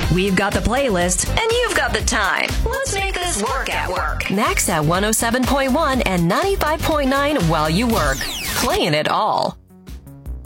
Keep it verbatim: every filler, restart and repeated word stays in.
We've got the playlist, and you've got the time. Let's make this work at work. Max at one oh seven point one and ninety-five point nine while you work. Playing it all.